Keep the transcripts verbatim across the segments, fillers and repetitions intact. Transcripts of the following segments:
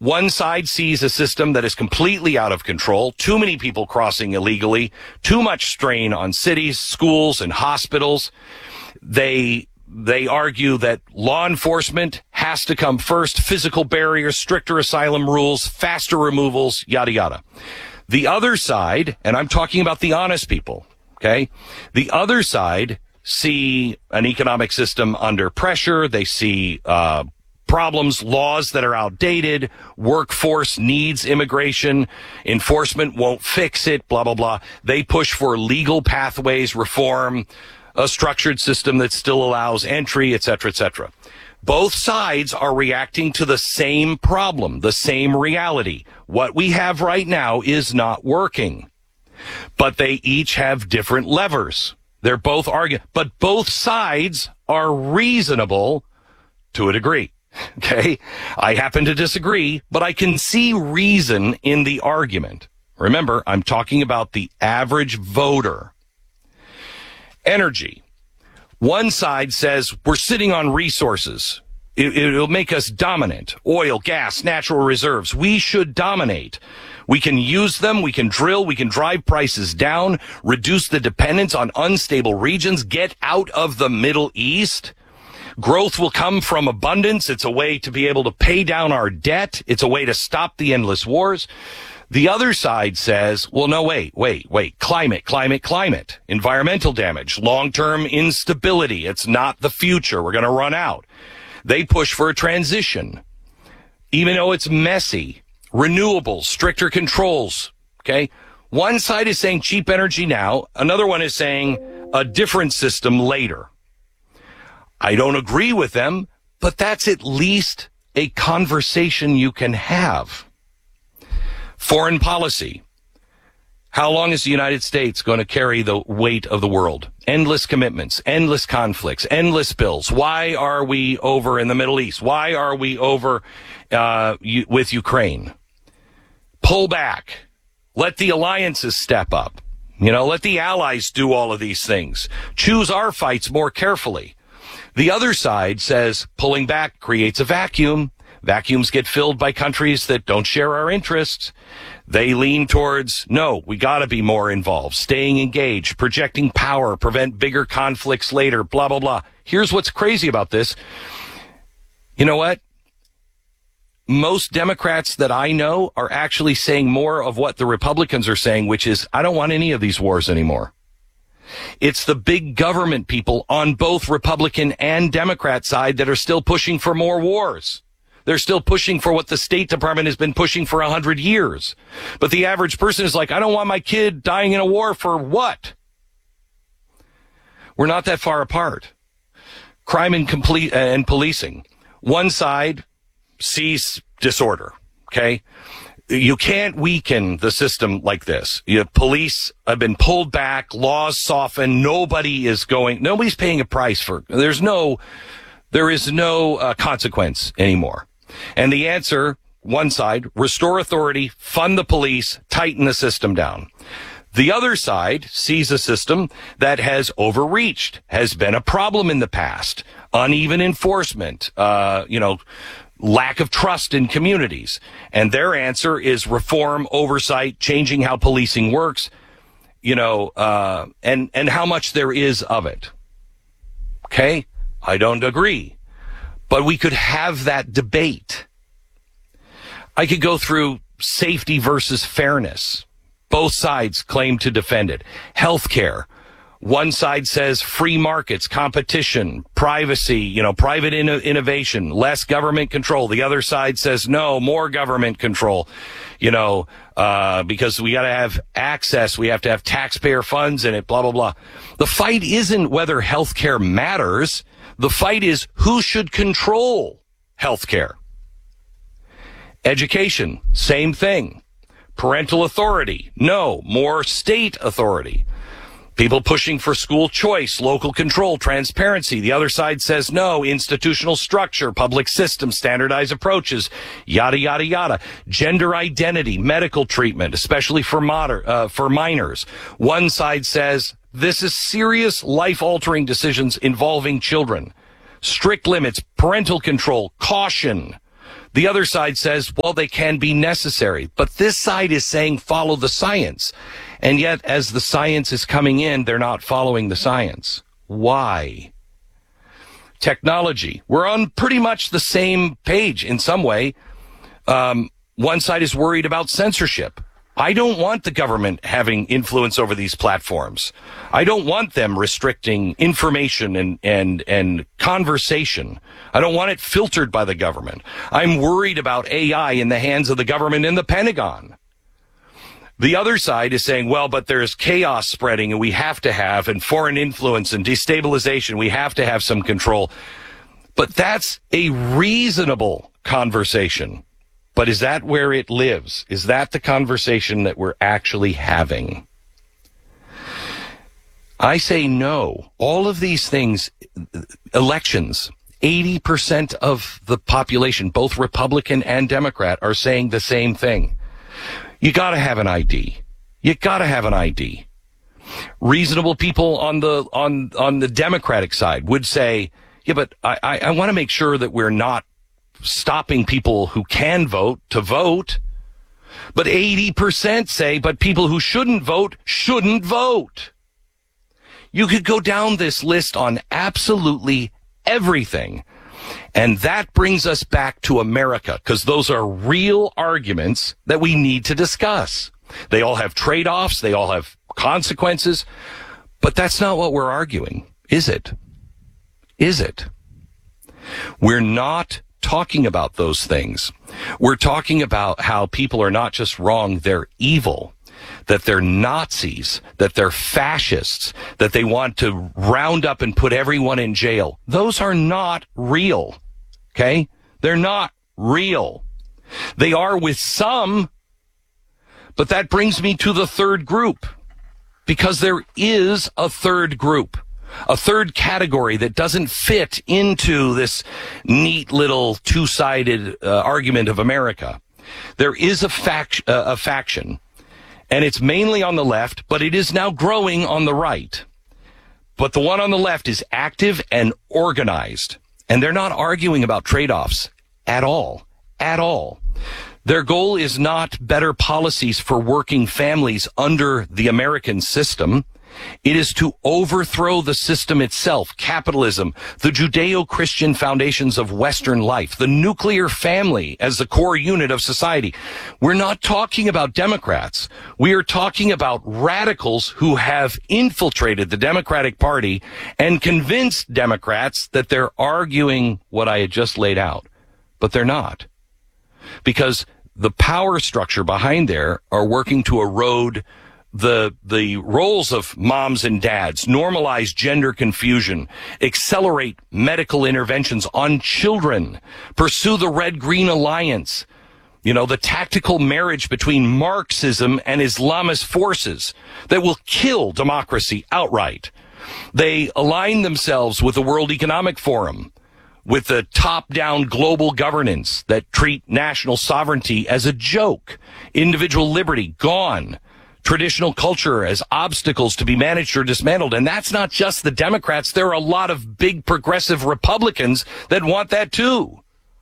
One side sees a system that is completely out of control, too many people crossing illegally, too much strain on cities, schools, and hospitals. They they argue that law enforcement has to come first, physical barriers, stricter asylum rules, faster removals, yada, yada. The other side, and I'm talking about the honest people, okay? The other side see an economic system under pressure. They see uh problems, laws that are outdated, workforce needs immigration, enforcement won't fix it, blah, blah, blah. They push for legal pathways, reform, a structured system that still allows entry, et cetera, et cetera. Both sides are reacting to the same problem, the same reality. What we have right now is not working, but they each have different levers. They're both arguing, but both sides are reasonable to a degree. Okay, I happen to disagree, but I can see reason in the argument. Remember, I'm talking about the average voter. Energy. One side says we're sitting on resources. It, it'll make us dominant. Oil, gas, natural reserves. We should dominate. We can use them. We can drill. We can drive prices down, reduce the dependence on unstable regions, get out of the Middle East. Growth will come from abundance. It's a way to be able to pay down our debt. It's a way to stop the endless wars. The other side says, well, no, wait, wait, wait. Climate, climate, climate. Environmental damage, long-term instability. It's not the future. We're going to run out. They push for a transition, even though it's messy. Renewables, stricter controls. Okay. One side is saying cheap energy now. Another one is saying a different system later. I don't agree with them, but that's at least a conversation you can have. Foreign policy. How long is the United States going to carry the weight of the world? Endless commitments, endless conflicts, endless bills. Why are we over in the Middle East? Why are we over uh, with Ukraine? Pull back. Let the alliances step up. You know, let the allies do all of these things. Choose our fights more carefully. The other side says pulling back creates a vacuum. Vacuums get filled by countries that don't share our interests. They lean towards, no, we got to be more involved, staying engaged, projecting power, prevent bigger conflicts later, blah, blah, blah. Here's what's crazy about this. You know what? Most Democrats that I know are actually saying more of what the Republicans are saying, which is, I don't want any of these wars anymore. It's the big government people on both Republican and Democrat side that are still pushing for more wars. They're still pushing for what the State Department has been pushing for a hundred years. But the average person is like, I don't want my kid dying in a war for what? We're not that far apart. Crime and complete and policing. One side sees disorder. Okay. You can't weaken the system like this. You know, police have been pulled back, laws softened. Nobody is going, nobody's paying a price for, there's no, there is no uh, consequence anymore. And the answer, one side, restore authority, fund the police, tighten the system down. The other side sees a system that has overreached, has been a problem in the past, uneven enforcement, uh, you know, lack of trust in communities. And their answer is reform, oversight, changing how policing works, you know, uh, and, and how much there is of it. Okay? I don't agree. But we could have that debate. I could go through safety versus fairness. Both sides claim to defend it. Healthcare. One side says free markets, competition, privacy, you know, private in- innovation, less government control. The other side says no, more government control, you know, uh, because we got to have access. We have to have taxpayer funds in it, blah, blah, blah. The fight isn't whether healthcare matters. The fight is who should control healthcare. Education, same thing. Parental authority, no, more state authority. People pushing for school choice, local control, transparency. The other side says no, institutional structure, public system, standardized approaches, yada, yada, yada. Gender identity, medical treatment, especially for moder- uh, for minors. One side says this is serious life-altering decisions involving children. Strict limits, parental control, caution. The other side says, well, they can be necessary. But this side is saying follow the science. And yet, as the science is coming in, they're not following the science. Why? Technology. We're on pretty much the same page in some way. Um, one side is worried about censorship. I don't want the government having influence over these platforms. I don't want them restricting information and, and, and conversation. I don't want it filtered by the government. I'm worried about A I in the hands of the government and the Pentagon. The other side is saying, well, but there's chaos spreading and we have to have, and foreign influence and destabilization, we have to have some control. But that's a reasonable conversation. But is that where it lives? Is that the conversation that we're actually having? I say no. All of these things, elections, eighty percent of the population, both Republican and Democrat, are saying the same thing. You got to have an I D. You got to have an I D. Reasonable people on the on on the Democratic side would say, yeah, but I, I, I want to make sure that we're not stopping people who can vote to vote. But eighty percent say, but people who shouldn't vote shouldn't vote. You could go down this list on absolutely everything. And that brings us back to America, because those are real arguments that we need to discuss. They all have trade-offs. They all have consequences. But that's not what we're arguing, is it? Is it? We're not talking about those things. We're talking about how people are not just wrong, they're evil, that they're Nazis, that they're fascists, that they want to round up and put everyone in jail. Those are not real, okay? They're not real. They are with some, but that brings me to the third group, because there is a third group. A third category that doesn't fit into this neat little two-sided uh, argument of America. There is a, fac- uh, a faction, and it's mainly on the left, but it is now growing on the right. But the one on the left is active and organized, and they're not arguing about trade-offs at all, at all. Their goal is not better policies for working families under the American system. It is to overthrow the system itself, capitalism, the Judeo-Christian foundations of Western life, the nuclear family as the core unit of society. We're not talking about Democrats. We are talking about radicals who have infiltrated the Democratic Party and convinced Democrats that they're arguing what I had just laid out. But they're not. Because the power structure behind there are working to erode the the roles of moms and dads, normalize gender confusion, accelerate medical interventions on children, pursue the Red-Green Alliance, you know, the tactical marriage between Marxism and Islamist forces that will kill democracy outright. They align themselves with the World Economic Forum, with the top-down global governance that treat national sovereignty as a joke, individual liberty gone, traditional culture as obstacles to be managed or dismantled. And that's not just the Democrats. There are a lot of big progressive Republicans that want that too.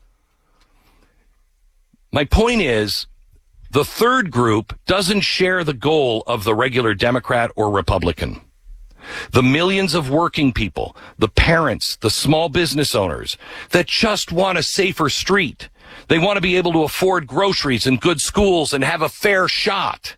My point is, the third group doesn't share the goal of the regular Democrat or Republican. The millions of working people, the parents, the small business owners that just want a safer street. They want to be able to afford groceries and good schools and have a fair shot.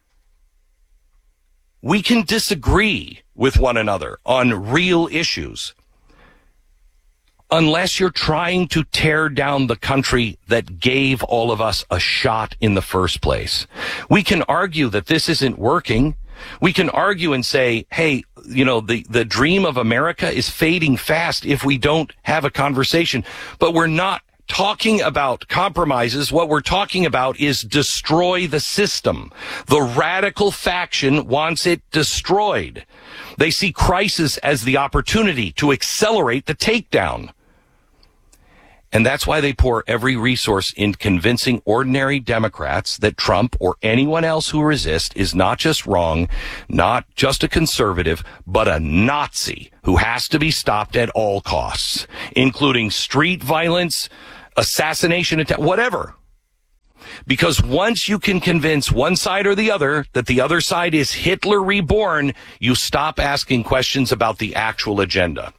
We can disagree with one another on real issues unless you're trying to tear down the country that gave all of us a shot in the first place. We can argue that this isn't working. We can argue and say, hey, you know, the, the dream of America is fading fast if we don't have a conversation. But we're not talking about compromises. What we're talking about is destroy the system. The radical faction wants it destroyed. They see crisis as the opportunity to accelerate the takedown. And that's why they pour every resource in convincing ordinary Democrats that Trump or anyone else who resists is not just wrong, not just a conservative, but a Nazi who has to be stopped at all costs, including street violence, assassination attempt, whatever. Because once you can convince one side or the other that the other side is Hitler reborn, you stop asking questions about the actual agenda.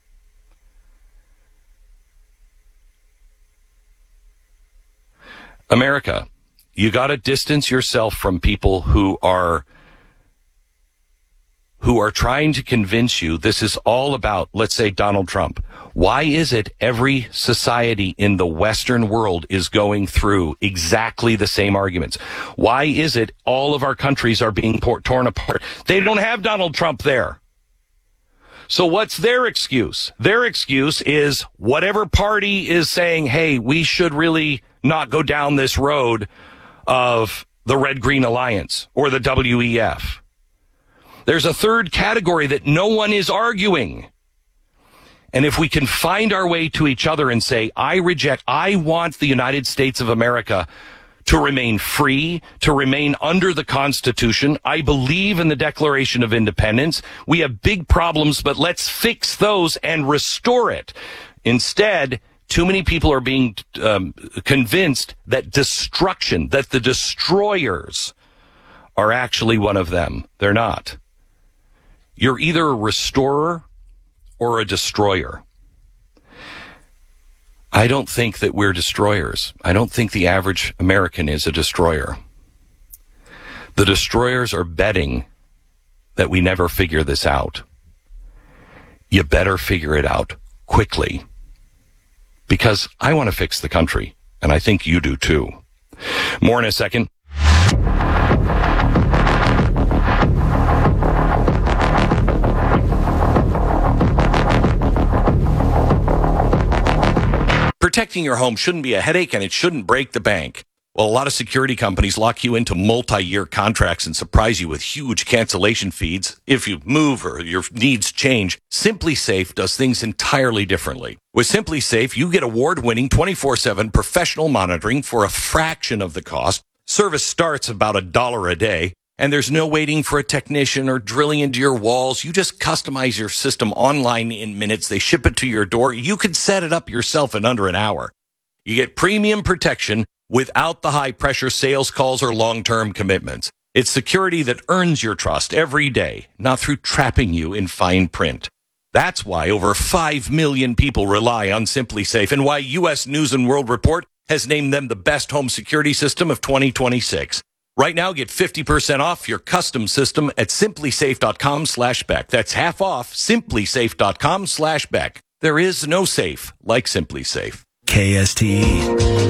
America, you got to distance yourself from people who are who are trying to convince you this is all about, let's say, Donald Trump. Why is it every society in the Western world is going through exactly the same arguments? Why is it all of our countries are being por- torn apart? They don't have Donald Trump there. So what's their excuse? Their excuse is whatever party is saying, hey, we should really not go down this road of the Red-Green Alliance or the W E F. There's a third category that no one is arguing. And if we can find our way to each other and say, I reject, I want the United States of America to remain free, to remain under the Constitution. I believe in the Declaration of Independence. We have big problems, but let's fix those and restore it. Instead, too many people are being um, convinced that destruction, that the destroyers are actually one of them. They're not. You're either a restorer or a destroyer. I don't think that we're destroyers. I don't think the average American is a destroyer. The destroyers are betting that we never figure this out. You better figure it out quickly. Because I want to fix the country, and I think you do too. More in a second. Protecting your home shouldn't be a headache, and it shouldn't break the bank. Well, a lot of security companies lock you into multi-year contracts and surprise you with huge cancellation fees if you move or your needs change. SimpliSafe does things entirely differently. With SimpliSafe, you get award-winning twenty-four seven professional monitoring for a fraction of the cost. Service starts about a dollar a day, and there's no waiting for a technician or drilling into your walls. You just customize your system online in minutes. They ship it to your door. You can set it up yourself in under an hour. You get premium protection without the high-pressure sales calls or long-term commitments. It's security that earns your trust every day, not through trapping you in fine print. That's why over five million people rely on SimpliSafe, and why U S News and World Report has named them the best home security system of twenty twenty-six. Right now, get fifty percent off your custom system at simplysafe.com slash Beck. That's half off, simplysafe.com slash Beck. There is no safe like SimpliSafe. K S T E